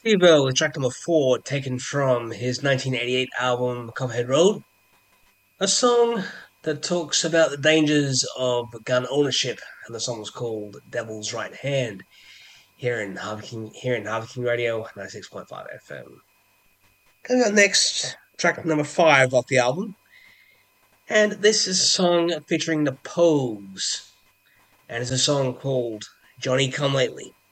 Steve Earle with track number 4, taken from his 1988 album Copperhead Road. A song that talks about the dangers of gun ownership, and the song is called Devil's Right Hand, here in Harvey King Radio, 96.5 FM. Coming up next, track number 5 off the album, and this is a song featuring the Pogues, and it's a song called Johnny Come Lately.